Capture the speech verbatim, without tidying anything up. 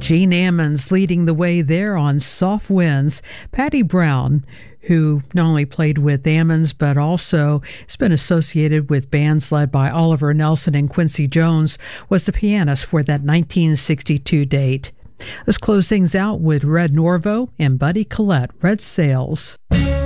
Gene Ammons leading the way there on Soft Winds. Patty Brown, who not only played with Ammons, but also has been associated with bands led by Oliver Nelson and Quincy Jones, was the pianist for that nineteen sixty-two date. Let's close things out with Red Norvo and Buddy Collette, Red Sails.